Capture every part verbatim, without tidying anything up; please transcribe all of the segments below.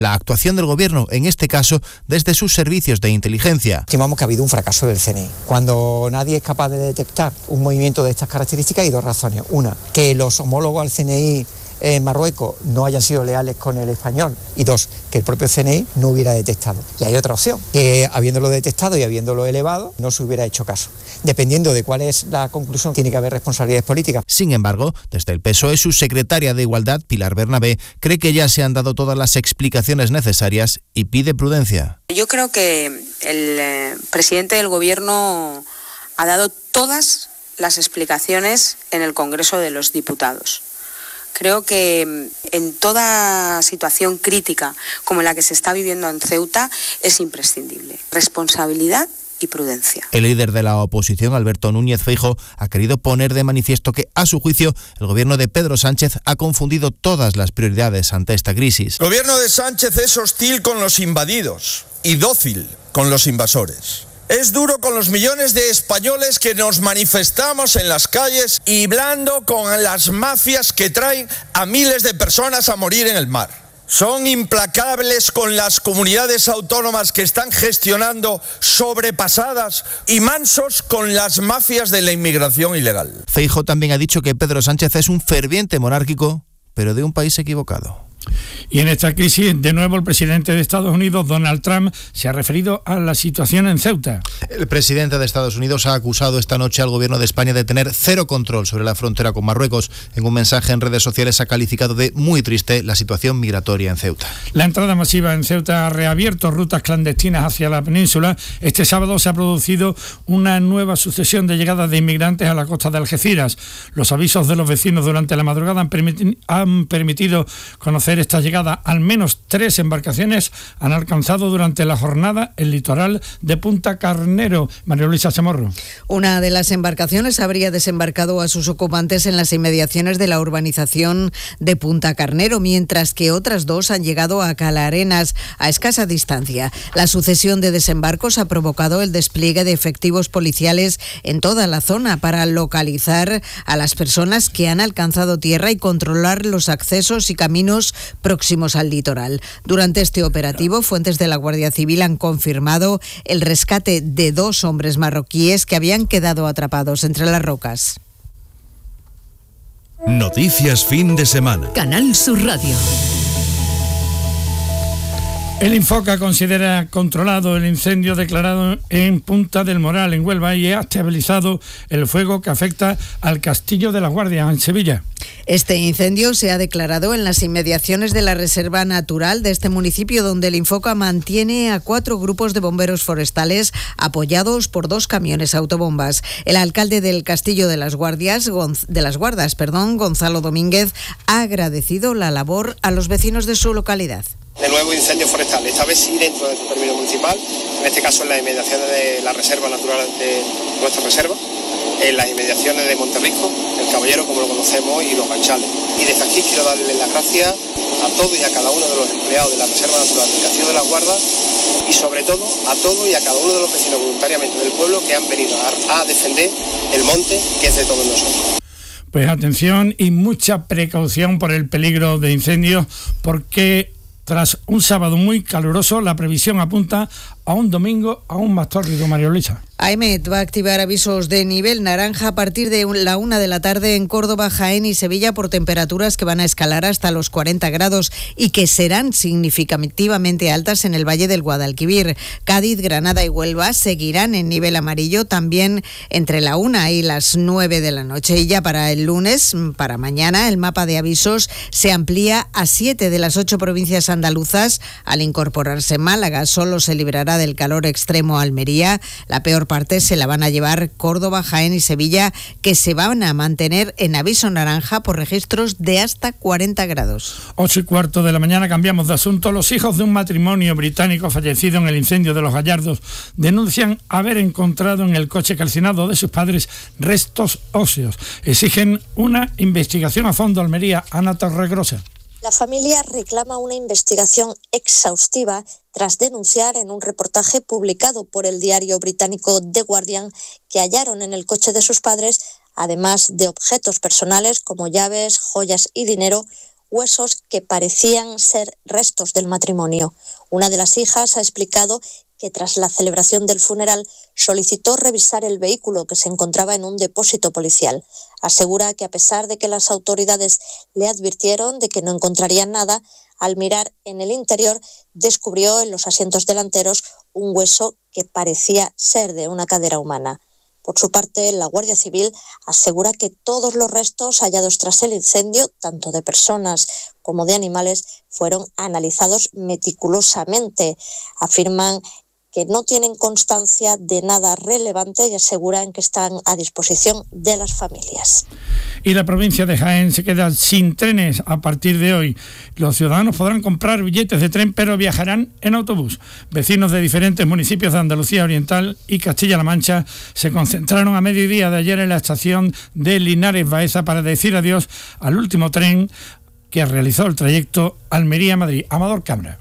la actuación del Gobierno, en este caso desde sus servicios de inteligencia. Estimamos que ha habido un fracaso del C N I. Cuando nadie es capaz de detectar un movimiento de estas características, hay dos razones. Una, que los homólogos al C N I en Marruecos no hayan sido leales con el español, y dos, que el propio C N I no hubiera detectado. Y hay otra opción, que habiéndolo detectado y habiéndolo elevado, no se hubiera hecho caso. Dependiendo de cuál es la conclusión, tiene que haber responsabilidades políticas. Sin embargo, desde el P S O E, su secretaria de Igualdad, Pilar Bernabé, cree que ya se han dado todas las explicaciones necesarias y pide prudencia. Yo creo que el eh, presidente del Gobierno ha dado todas las explicaciones en el Congreso de los Diputados. Creo que en toda situación crítica como la que se está viviendo en Ceuta es imprescindible responsabilidad y prudencia. El líder de la oposición, Alberto Núñez Feijóo, ha querido poner de manifiesto que, a su juicio, el gobierno de Pedro Sánchez ha confundido todas las prioridades ante esta crisis. El gobierno de Sánchez es hostil con los invadidos y dócil con los invasores. Es duro con los millones de españoles que nos manifestamos en las calles y blando con las mafias que traen a miles de personas a morir en el mar. Son implacables con las comunidades autónomas que están gestionando sobrepasadas y mansos con las mafias de la inmigración ilegal. Feijóo también ha dicho que Pedro Sánchez es un ferviente monárquico, pero de un país equivocado. Y en esta crisis, de nuevo, el presidente de Estados Unidos, Donald Trump, se ha referido a la situación en Ceuta. El presidente de Estados Unidos ha acusado esta noche al gobierno de España de tener cero control sobre la frontera con Marruecos. En un mensaje en redes sociales ha calificado de muy triste la situación migratoria en Ceuta. La entrada masiva en Ceuta ha reabierto rutas clandestinas hacia la península. Este sábado se ha producido una nueva sucesión de llegadas de inmigrantes a la costa de Algeciras. Los avisos de los vecinos durante la madrugada han, permiti- han permitido conocer esta llegada. Al menos tres embarcaciones han alcanzado durante la jornada el litoral de Punta Carnero. María Luisa Chamorro. Una de las embarcaciones habría desembarcado a sus ocupantes en las inmediaciones de la urbanización de Punta Carnero, mientras que otras dos han llegado a Calaarenas, a escasa distancia. La sucesión de desembarcos ha provocado el despliegue de efectivos policiales en toda la zona para localizar a las personas que han alcanzado tierra y controlar los accesos y caminos próximos al litoral. Durante este operativo, fuentes de la Guardia Civil han confirmado el rescate de dos hombres marroquíes que habían quedado atrapados entre las rocas. Noticias fin de semana. Canal Sur Radio. El Infoca considera controlado el incendio declarado en Punta del Moral, en Huelva, y ha estabilizado el fuego que afecta al Castillo de las Guardias, en Sevilla. Este incendio se ha declarado en las inmediaciones de la Reserva Natural de este municipio, donde el Infoca mantiene a cuatro grupos de bomberos forestales apoyados por dos camiones autobombas. El alcalde del Castillo de las Guardias, de las Guardas, perdón, Gonzalo Domínguez, ha agradecido la labor a los vecinos de su localidad. De nuevo incendio forestal, esta vez sí dentro del término municipal, en este caso en las inmediaciones de la Reserva Natural de nuestra reserva, en las inmediaciones de Monterrico, el Caballero como lo conocemos, y los Manchales. Y desde aquí quiero darle las gracias a todos y a cada uno de los empleados de la Reserva Natural del Castillo de las Guardas, y sobre todo a todos y a cada uno de los vecinos voluntariamente del pueblo que han venido a, a defender el monte, que es de todos nosotros. Pues atención y mucha precaución por el peligro de incendios, porque tras un sábado muy caluroso, la previsión apunta a un domingo aún más tórrido, María Luisa. AEMET va a activar avisos de nivel naranja a partir de la una de la tarde en Córdoba, Jaén y Sevilla por temperaturas que van a escalar hasta los cuarenta grados y que serán significativamente altas en el Valle del Guadalquivir. Cádiz, Granada y Huelva seguirán en nivel amarillo también entre la una y las nueve de la noche. Y ya para el lunes, para mañana, el mapa de avisos se amplía a siete de las ocho provincias andaluzas. Al incorporarse Málaga, solo se librará del calor extremo Almería. La peor parte se la van a llevar Córdoba, Jaén y Sevilla, que se van a mantener en aviso naranja por registros de hasta cuarenta grados. Ocho y cuarto de la mañana, cambiamos de asunto. Los hijos de un matrimonio británico fallecido en el incendio de Los Gallardos denuncian haber encontrado en el coche calcinado de sus padres restos óseos. Exigen una investigación a fondo. Almería, Ana Torregrosa. La familia reclama una investigación exhaustiva tras denunciar en un reportaje publicado por el diario británico The Guardian que hallaron en el coche de sus padres, además de objetos personales como llaves, joyas y dinero, huesos que parecían ser restos del matrimonio. Una de las hijas ha explicado que tras la celebración del funeral solicitó revisar el vehículo que se encontraba en un depósito policial. Asegura que a pesar de que las autoridades le advirtieron de que no encontrarían nada, al mirar en el interior descubrió en los asientos delanteros un hueso que parecía ser de una cadera humana. Por su parte, la Guardia Civil asegura que todos los restos hallados tras el incendio, tanto de personas como de animales, fueron analizados meticulosamente. Afirman que no tienen constancia de nada relevante y aseguran que están a disposición de las familias. Y la provincia de Jaén se queda sin trenes a partir de hoy. Los ciudadanos podrán comprar billetes de tren, pero viajarán en autobús. Vecinos de diferentes municipios de Andalucía Oriental y Castilla-La Mancha se concentraron a mediodía de ayer en la estación de Linares Baeza para decir adiós al último tren que realizó el trayecto Almería-Madrid. Amador Cabra.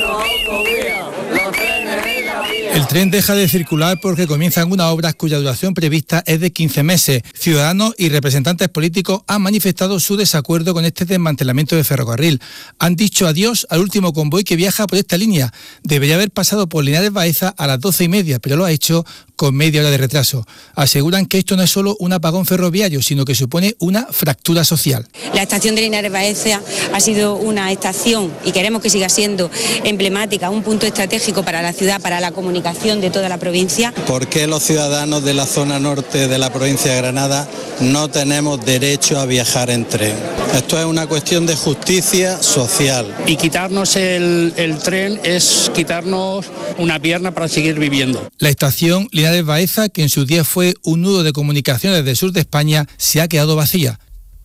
El tren deja de circular porque comienzan unas obras cuya duración prevista es de quince meses. Ciudadanos y representantes políticos han manifestado su desacuerdo con este desmantelamiento de ferrocarril. Han dicho adiós al último convoy que viaja por esta línea. Debería haber pasado por Linares Baeza a las doce y media, pero lo ha hecho con media hora de retraso. Aseguran que esto no es solo un apagón ferroviario, sino que supone una fractura social. La estación de Linares Baeza ha sido una estación, y queremos que siga siendo emblemática, un punto estratégico para la ciudad, para la comunicación de toda la provincia. ¿Por qué los ciudadanos de la zona norte de la provincia de Granada no tenemos derecho a viajar en tren? Esto es una cuestión de justicia social. Y quitarnos el, el tren es quitarnos una pierna para seguir viviendo. La estación Linares Baeza, que en su día fue un nudo de comunicaciones del sur de España, se ha quedado vacía.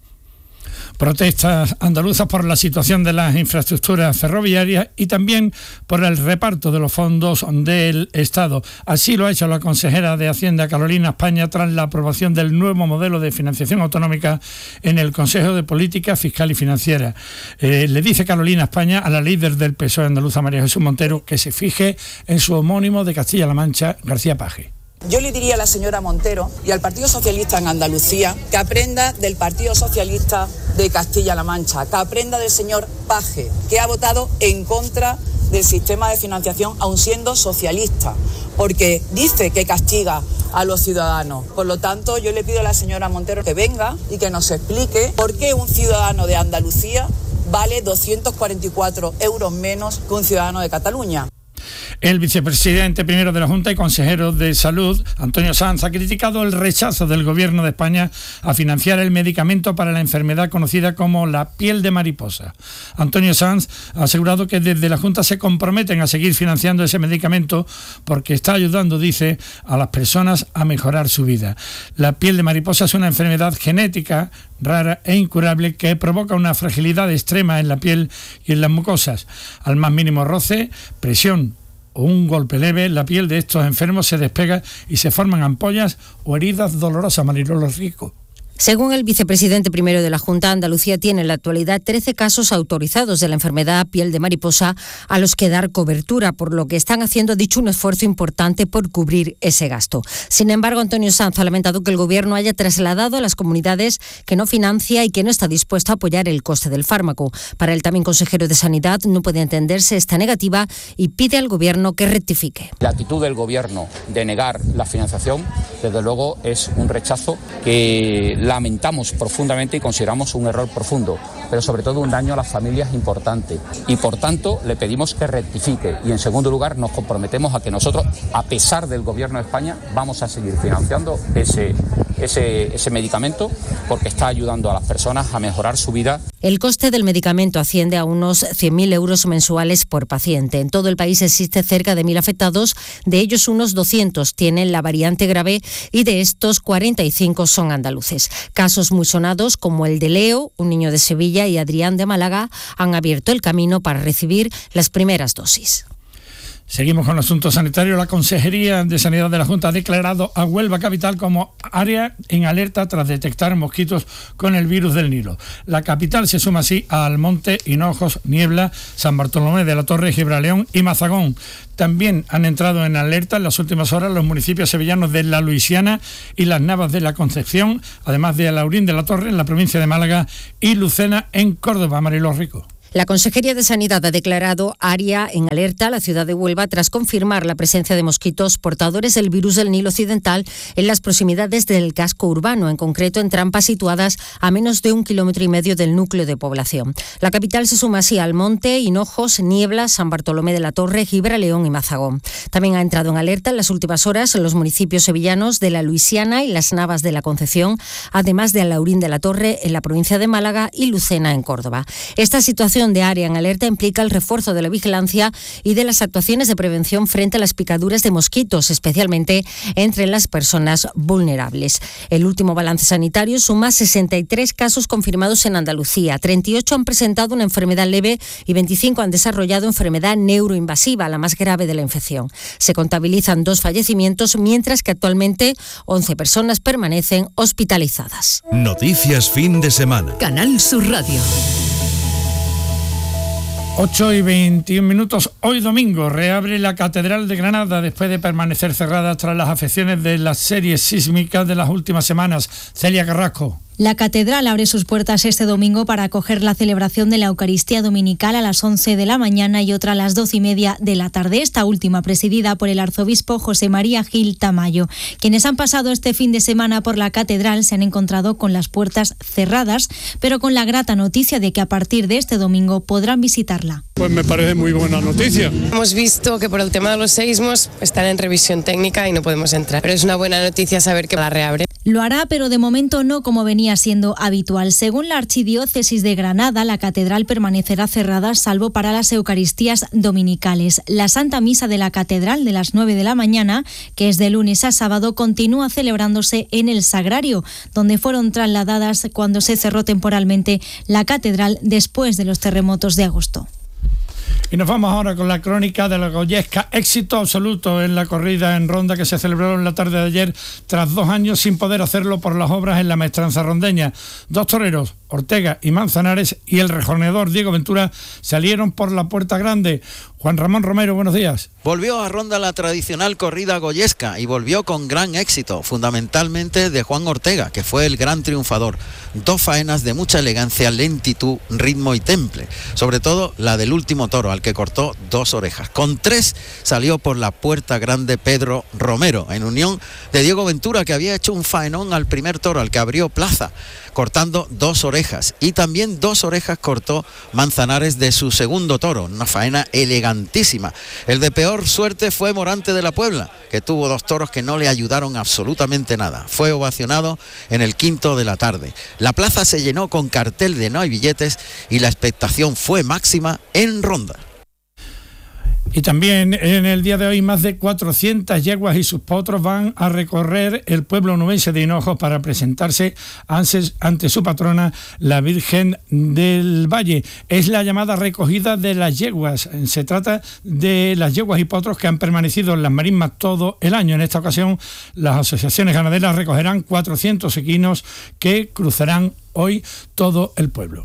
Protestas andaluzas por la situación de las infraestructuras ferroviarias y también por el reparto de los fondos del Estado. Así lo ha hecho la consejera de Hacienda, Carolina España, tras la aprobación del nuevo modelo de financiación autonómica en el Consejo de Política Fiscal y Financiera. Eh, le dice Carolina España a la líder del P S O E andaluza, María Jesús Montero, que se fije en su homónimo de Castilla-La Mancha, García Paje. Yo le diría a la señora Montero y al Partido Socialista en Andalucía que aprenda del Partido Socialista de Castilla-La Mancha, que aprenda del señor Paje, que ha votado en contra del sistema de financiación aun siendo socialista, porque dice que castiga a los ciudadanos. Por lo tanto, yo le pido a la señora Montero que venga y que nos explique por qué un ciudadano de Andalucía vale doscientos cuarenta y cuatro euros menos que un ciudadano de Cataluña. El vicepresidente primero de la Junta y consejero de Salud, Antonio Sanz, ha criticado el rechazo del Gobierno de España a financiar el medicamento para la enfermedad conocida como la piel de mariposa. Antonio Sanz ha asegurado que desde la Junta se comprometen a seguir financiando ese medicamento porque está ayudando, dice, a las personas a mejorar su vida. La piel de mariposa es una enfermedad genética rara e incurable que provoca una fragilidad extrema en la piel y en las mucosas. Al más mínimo roce, presión o un golpe leve, la piel de estos enfermos se despega y se forman ampollas o heridas dolorosas. Manirolo Rico. Según el vicepresidente primero de la Junta, Andalucía tiene en la actualidad trece casos autorizados de la enfermedad piel de mariposa a los que dar cobertura, por lo que están haciendo, dicho, un esfuerzo importante por cubrir ese gasto. Sin embargo, Antonio Sanz ha lamentado que el Gobierno haya trasladado a las comunidades que no financia y que no está dispuesto a apoyar el coste del fármaco. Para el también consejero de Sanidad no puede entenderse esta negativa y pide al Gobierno que rectifique. La actitud del Gobierno de negar la financiación, desde luego, es un rechazo que lamentamos profundamente y consideramos un error profundo, pero sobre todo un daño a las familias importante. Y por tanto le pedimos que rectifique y en segundo lugar nos comprometemos a que nosotros, a pesar del Gobierno de España, vamos a seguir financiando ese, ese, ese medicamento porque está ayudando a las personas a mejorar su vida. El coste del medicamento asciende a unos cien mil euros mensuales por paciente. En todo el país existe cerca de mil afectados, de ellos unos doscientos tienen la variante grave y de estos cuarenta y cinco son andaluces. Casos muy sonados como el de Leo, un niño de Sevilla, y Adrián de Málaga han abierto el camino para recibir las primeras dosis. Seguimos con el asunto sanitario. La Consejería de Sanidad de la Junta ha declarado a Huelva capital como área en alerta tras detectar mosquitos con el virus del Nilo. La capital se suma así a Almonte, Hinojos, Niebla, San Bartolomé de la Torre, Gibraleón y Mazagón. También han entrado en alerta en las últimas horas los municipios sevillanos de La Luisiana y Las Navas de la Concepción, además de Alaurín de la Torre en la provincia de Málaga y Lucena en Córdoba. Mariló Rico. La Consejería de Sanidad ha declarado área en alerta a la ciudad de Huelva tras confirmar la presencia de mosquitos portadores del virus del Nilo Occidental en las proximidades del casco urbano, en concreto en trampas situadas a menos de un kilómetro y medio del núcleo de población. La capital se suma así a Almonte, Hinojos, Niebla, San Bartolomé de la Torre, Gibraleón y Mazagón. También ha entrado en alerta en las últimas horas en los municipios sevillanos de La Luisiana y Las Navas de la Concepción, además de Alaurín de la Torre en la provincia de Málaga y Lucena en Córdoba. Esta situación de área en alerta implica el refuerzo de la vigilancia y de las actuaciones de prevención frente a las picaduras de mosquitos, especialmente entre las personas vulnerables. El último balance sanitario suma sesenta y tres casos confirmados en Andalucía, treinta y ocho han presentado una enfermedad leve y veinticinco han desarrollado enfermedad neuroinvasiva, la más grave de la infección. Se contabilizan dos fallecimientos, mientras que actualmente once personas permanecen hospitalizadas. Noticias fin de semana. Canal Sur Radio. ocho y veintiún minutos. Hoy domingo reabre la Catedral de Granada después de permanecer cerrada tras las afecciones de las series sísmicas de las últimas semanas. Celia Carrasco. La catedral abre sus puertas este domingo para acoger la celebración de la Eucaristía Dominical a las once de la mañana y otra a las doce y media de la tarde, esta última presidida por el arzobispo José María Gil Tamayo. Quienes han pasado este fin de semana por la catedral se han encontrado con las puertas cerradas, pero con la grata noticia de que a partir de este domingo podrán visitarla. Pues me parece muy buena noticia. Hemos visto que por el tema de los seísmos están en revisión técnica y no podemos entrar, pero es una buena noticia saber que la reabre. Lo hará, pero de momento no como venía siendo habitual. Según la Archidiócesis de Granada, la catedral permanecerá cerrada salvo para las Eucaristías dominicales. La Santa Misa de la Catedral de las nueve de la mañana, que es de lunes a sábado, continúa celebrándose en el Sagrario, donde fueron trasladadas cuando se cerró temporalmente la catedral después de los terremotos de agosto. Y nos vamos ahora con la crónica de la Goyesca. Éxito absoluto en la corrida en ronda que se celebró en la tarde de ayer, tras dos años sin poder hacerlo por las obras en la maestranza rondeña. Dos toreros, Ortega y Manzanares, y el rejoneador Diego Ventura salieron por la Puerta Grande. Juan Ramón Romero, buenos días. Volvió a ronda la tradicional corrida goyesca y volvió con gran éxito, fundamentalmente de Juan Ortega, que fue el gran triunfador. Dos faenas de mucha elegancia, lentitud, ritmo y temple, sobre todo la del último toro, al que cortó dos orejas. Con tres salió por la Puerta Grande Pedro Romero, en unión de Diego Ventura, que había hecho un faenón al primer toro, al que abrió plaza, cortando dos orejas, y también dos orejas cortó Manzanares de su segundo toro, una faena elegantísima. El de peor suerte fue Morante de la Puebla, que tuvo dos toros que no le ayudaron absolutamente nada. Fue ovacionado en el quinto de la tarde. La plaza se llenó con cartel de no hay billetes y la expectación fue máxima en ronda. Y también en el día de hoy más de cuatrocientas yeguas y sus potros van a recorrer el pueblo onubense de Hinojos para presentarse ante su patrona, la Virgen del Valle. Es la llamada recogida de las yeguas. Se trata de las yeguas y potros que han permanecido en las marismas todo el año. En esta ocasión las asociaciones ganaderas recogerán cuatrocientos equinos que cruzarán hoy todo el pueblo.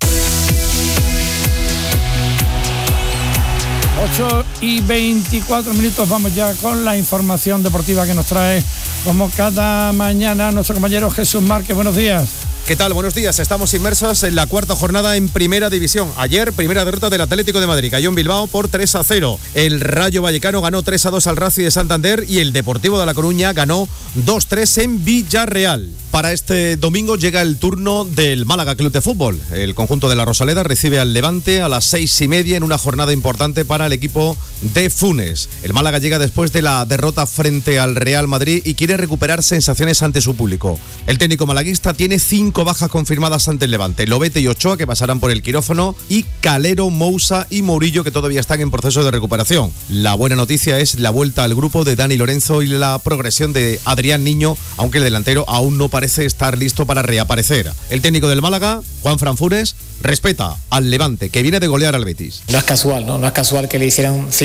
ocho y veinticuatro minutos, vamos ya con la información deportiva que nos trae como cada mañana nuestro compañero Jesús Márquez. Buenos días. ¿Qué tal? Buenos días. Estamos inmersos en la cuarta jornada en Primera División. Ayer, primera derrota del Atlético de Madrid. Cayó en Bilbao por tres a cero. El Rayo Vallecano ganó tres a dos al Racing de Santander y el Deportivo de La Coruña ganó dos tres en Villarreal. Para este domingo llega el turno del Málaga Club de Fútbol. El conjunto de la Rosaleda recibe al Levante a las seis y media en una jornada importante para el equipo de Funes. El Málaga llega después de la derrota frente al Real Madrid y quiere recuperar sensaciones ante su público. El técnico malaguista tiene cinco bajas confirmadas ante el Levante: Lobete y Ochoa, que pasarán por el quirófano, y Calero, Mousa y Murillo, que todavía están en proceso de recuperación. La buena noticia es la vuelta al grupo de Dani Lorenzo y la progresión de Adrián Niño, aunque el delantero aún no parece estar listo para reaparecer. El técnico del Málaga, Juan Fran Funes, respeta al Levante, que viene de golear al Betis. No es casual, ¿no? No es casual que le hicieran cinco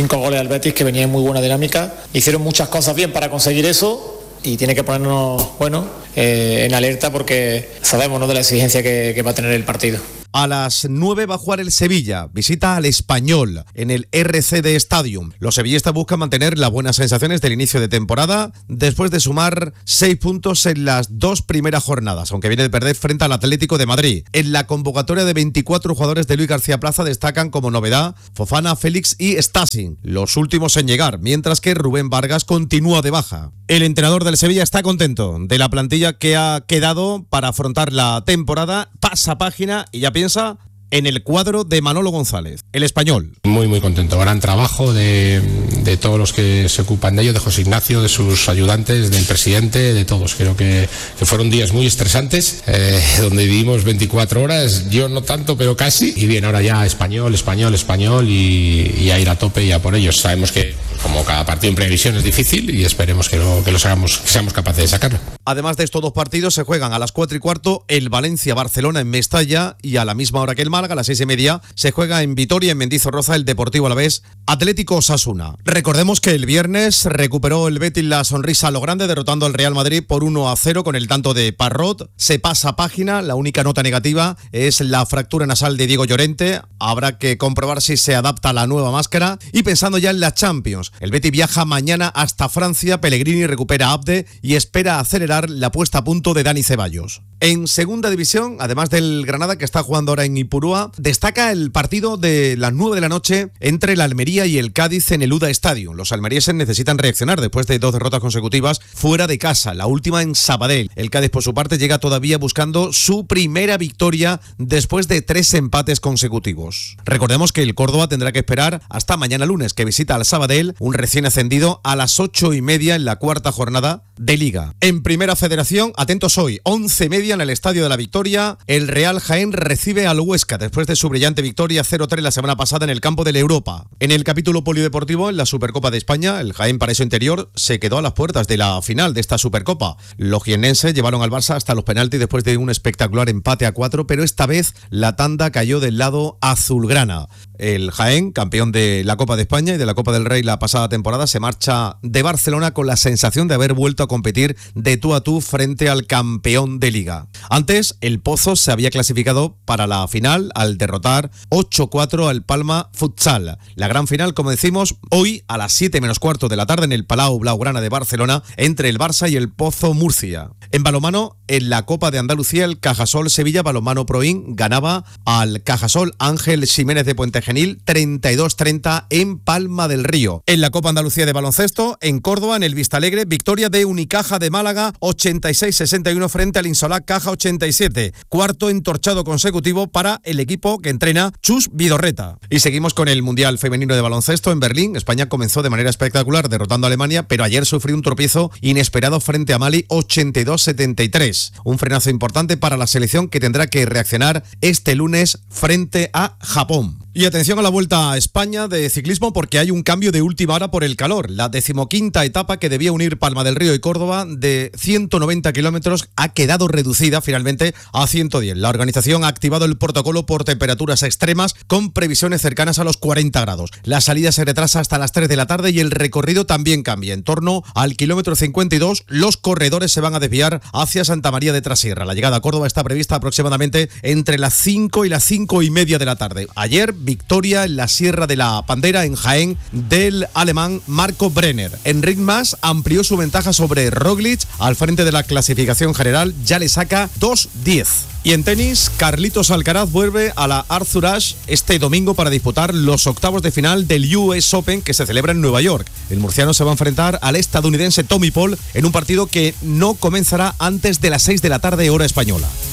cinco goles al Betis, que venía en muy buena dinámica. Hicieron muchas cosas bien para conseguir eso y tiene que ponernos, bueno, eh, en alerta porque sabemos, ¿no?, de la exigencia que, que va a tener el partido. A las nueve va a jugar el Sevilla, visita al Español en el R C D Stadium. Los sevillistas buscan mantener las buenas sensaciones del inicio de temporada después de sumar seis puntos en las dos primeras jornadas, aunque viene de perder frente al Atlético de Madrid. En la convocatoria de veinticuatro jugadores de Luis García Plaza destacan como novedad Fofana, Félix y Stasi, los últimos en llegar, mientras que Rubén Vargas continúa de baja. El entrenador del Sevilla está contento de la plantilla que ha quedado para afrontar la temporada, pasa página y ya piensa en el cuadro de Manolo González, el Español. Muy, muy contento. Gran trabajo de, de todos los que se ocupan de ello, de José Ignacio, de sus ayudantes, del presidente, de todos. Creo que, que fueron días muy estresantes, eh, donde vivimos veinticuatro horas, yo no tanto, pero casi. Y bien, ahora ya español, español, español y, y a ir a tope y a por ellos. Sabemos que, como cada partido en previsión, es difícil y esperemos que, lo, que los hagamos, que seamos capaces de sacarlo. Además de estos dos partidos, se juegan a las cuatro y cuarto el Valencia-Barcelona en Mestalla y a la misma hora que el Málaga, a las seis y media, se juega en Vitoria, en Mendizorroza, el Deportivo Alavés Atlético Osasuna. Recordemos que el viernes recuperó el Betis la sonrisa a lo grande, derrotando al Real Madrid por uno a cero con el tanto de Parrot. Se pasa página, la única nota negativa es la fractura nasal de Diego Llorente. Habrá que comprobar si se adapta a la nueva máscara. Y pensando ya en la Champions, el Betis viaja mañana hasta Francia, Pellegrini recupera a Abde y espera acelerar la puesta a punto de Dani Ceballos. En segunda división, además del Granada que está jugando ahora en Ipurúa, destaca el partido de las nueve de la noche entre el Almería y el Cádiz en el U D A Stadium. Los almerienses necesitan reaccionar después de dos derrotas consecutivas fuera de casa, la última en Sabadell. El Cádiz, por su parte, llega todavía buscando su primera victoria después de tres empates consecutivos. Recordemos que el Córdoba tendrá que esperar hasta mañana lunes, que visita al Sabadell, un recién ascendido, a las ocho y media en la cuarta jornada de Liga. En Primera Federación, atentos hoy, once y media en el Estadio de la Victoria, el Real Jaén recibe al Huesca después de su brillante victoria cero tres la semana pasada en el campo del Europa. En el capítulo polideportivo, en la Supercopa de España, el Jaén Paraíso Interior se quedó a las puertas de la final de esta Supercopa. Los jiennenses llevaron al Barça hasta los penaltis después de un espectacular empate a cuatro, pero esta vez la tanda cayó del lado azulgrana. El Jaén, campeón de la Copa de España y de la Copa del Rey la pasada temporada, se marcha de Barcelona con la sensación de haber vuelto a competir de tú a tú frente al campeón de Liga. Antes, el Pozo se había clasificado para la final al derrotar ocho cuatro al Palma Futsal. La gran final, como decimos, hoy a las siete menos cuarto de la tarde en el Palau Blaugrana de Barcelona, entre el Barça y el Pozo Murcia. En balonmano, en la Copa de Andalucía, el Cajasol Sevilla Balonmano Proin ganaba al Cajasol Ángel Ximénez de Puente Genil treinta y dos treinta en Palma del Río. En la Copa Andalucía de baloncesto, en Córdoba, en el Vistalegre, victoria de Unicaja de Málaga ochenta y seis sesenta y uno frente al Insolac Caja ochenta y siete. Cuarto entorchado consecutivo para el equipo que entrena Chus Vidorreta. Y seguimos con el Mundial Femenino de Baloncesto en Berlín. España comenzó de manera espectacular derrotando a Alemania, pero ayer sufrió un tropiezo inesperado frente a Mali ochenta y dos setenta y tres. Un frenazo importante para la selección que tendrá que reaccionar este lunes frente a Japón. Y atención a la Vuelta a España de ciclismo porque hay un cambio de última hora por el calor. La decimoquinta etapa que debía unir Palma del Río y Córdoba de ciento noventa kilómetros ha quedado reducida finalmente a ciento diez. La organización ha activado el protocolo por temperaturas extremas con previsiones cercanas a los cuarenta grados. La salida se retrasa hasta las tres de la tarde y el recorrido también cambia. En torno al kilómetro cincuenta y dos, los corredores se van a desviar hacia Santa María de Trasierra. La llegada a Córdoba está prevista aproximadamente entre las cinco y las cinco y media de la tarde. Ayer, victoria en la Sierra de la Pandera, en Jaén, del alemán Marco Brenner. Enric Mas amplió su ventaja sobre Roglic al frente de la clasificación general, ya le saca dos diez. Y en tenis, Carlitos Alcaraz vuelve a la Arthur Ashe este domingo para disputar los octavos de final del U S Open que se celebra en Nueva York. El murciano se va a enfrentar al estadounidense Tommy Paul en un partido que no comenzará antes de las seis de la tarde hora española.